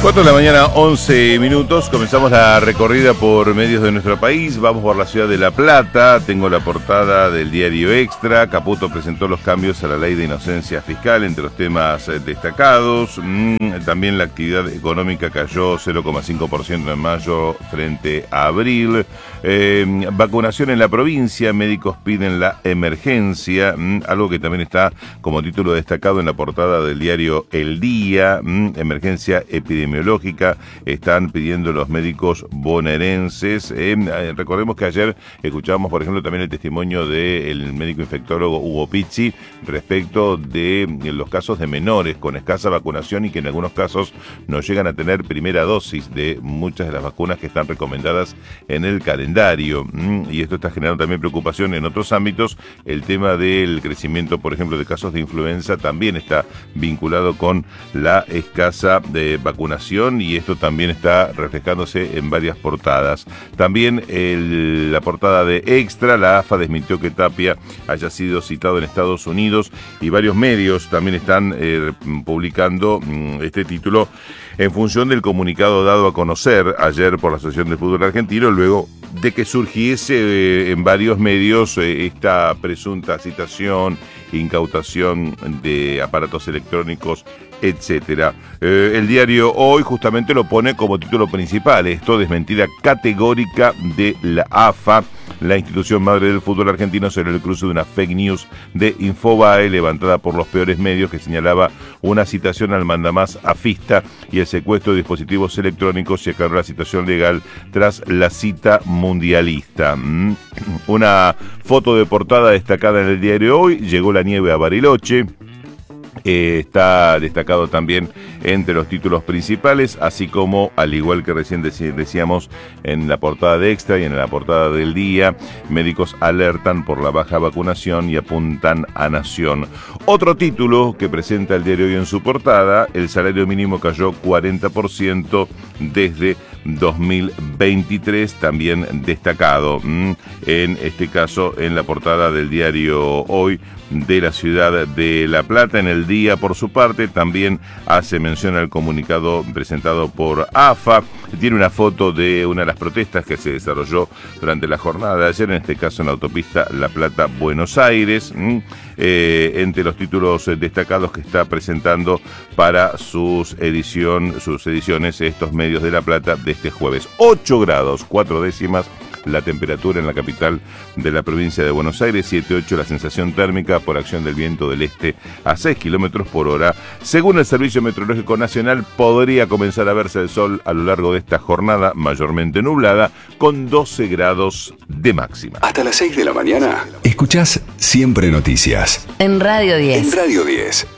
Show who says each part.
Speaker 1: 4 de la mañana, 11 minutos. Comenzamos la recorrida por medios de nuestro país. Vamos por la ciudad de La Plata. Tengo la portada del diario Extra. Caputo presentó los cambios a la ley de inocencia fiscal entre los temas destacados. También la actividad económica cayó 0,5% en mayo frente a abril. Vacunación en la provincia. Médicos piden la emergencia. Algo que también está como título destacado en la portada del diario El Día. Emergencia epidemiológica. Están pidiendo los médicos bonaerenses. Recordemos que ayer escuchábamos, por ejemplo, también el testimonio del médico infectólogo Hugo Pizzi respecto de los casos de menores con escasa vacunación y que en algunos casos no llegan a tener primera dosis de muchas de las vacunas que están recomendadas en el calendario. Y esto está generando también preocupación en otros ámbitos. El tema del crecimiento, por ejemplo, de casos de influenza también está vinculado con la escasa de vacunación y esto también está reflejándose en varias portadas. También la portada de Extra, la AFA desmintió que Tapia haya sido citado en Estados Unidos y varios medios también están publicando este título en función del comunicado dado a conocer ayer por la Asociación de Fútbol Argentino, luego de que surgiese en varios medios esta presunta citación, incautación de aparatos electrónicos, etcétera. El diario Hoy justamente lo pone como título principal, esto desmentida categórica de la AFA, la institución madre del fútbol argentino, sobre el cruce de una fake news de Infobae levantada por los peores medios que señalaba una citación al mandamás afista y el secuestro de dispositivos electrónicos y aclaró la situación legal tras la cita mundialista. Una foto de portada destacada en el diario Hoy: llegó la nieve a Bariloche. Está destacado también entre los títulos principales, así como, al igual que recién decíamos en la portada de Extra y en la portada del Día, médicos alertan por la baja vacunación y apuntan a Nación. Otro título que presenta el diario Hoy en su portada: el salario mínimo cayó 40% desde 2023, también destacado. En este caso, en la portada del diario Hoy de la ciudad de La Plata. En el Día, por su parte, también hace mención al comunicado presentado por AFA. Tiene una foto de una de las protestas que se desarrolló durante la jornada de ayer, en este caso en la autopista La Plata-Buenos Aires. Entre los títulos destacados que está presentando para sus ediciones estos medios de La Plata de este jueves. 8 grados, 4 décimas la temperatura en la capital de la provincia de Buenos Aires, 7,8 la sensación térmica por acción del viento del este a 6 kilómetros por hora. Según el Servicio Meteorológico Nacional, podría comenzar a verse el sol a lo largo de esta jornada mayormente nublada, con 12 grados de máxima.
Speaker 2: Hasta las 6 de la mañana, escuchás Siempre Noticias.
Speaker 3: En Radio 10.
Speaker 2: En Radio 10.